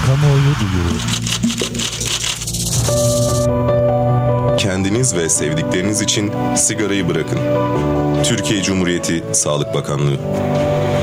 Kamuoyu duyuyor. Kendiniz ve sevdikleriniz için sigarayı bırakın. Türkiye Cumhuriyeti Sağlık Bakanlığı.